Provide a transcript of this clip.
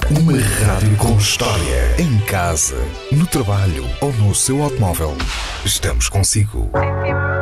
Uma rádio com história. Em casa, no trabalho ou no seu automóvel. Estamos consigo.